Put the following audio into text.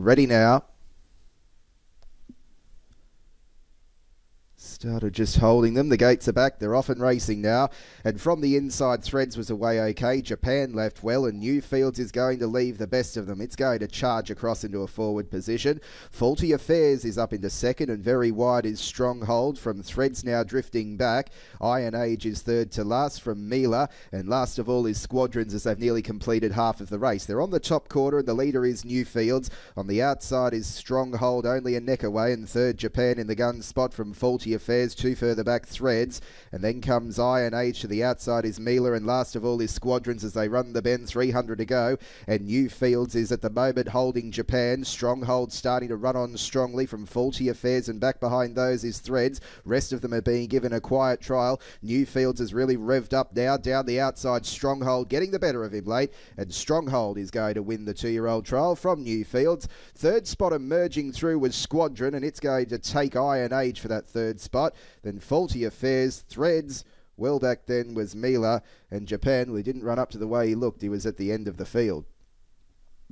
Ready now. Started just holding them. The gates are back. They're off and racing now. And from the inside, Threads was away okay. Japan left well, and Newfields is going to leave the best of them. It's going to charge across into a forward position. Faulty Affairs is up into second, and very wide is Stronghold from Threads now drifting back. Iron Age is third to last from Mila, and last of all is Squadrons as they've nearly completed half of the race. They're on the top quarter, and the leader is Newfields. On the outside is Stronghold, only a neck away, and third Japan in the gun spot from Faulty Affairs, two further back Threads, and then comes Iron Age. To the outside is Mila, and last of all is Squadrons as they run the bend, 300 to go, and Newfields is at the moment holding Japan. Stronghold starting to run on strongly from Faulty Affairs, and back behind those is Threads. Rest of them are being given a quiet trial. Newfields is really revved up now. Down the outside, Stronghold getting the better of him late, and Stronghold is going to win the 2-year-old trial from Newfields. Third spot emerging through was Squadron, and it's going to take Iron Age for that third spot. Then Faulty Affairs, Threads, well back then was Mila, and Japan, well, he didn't run up to the way he looked. He was at the end of the field.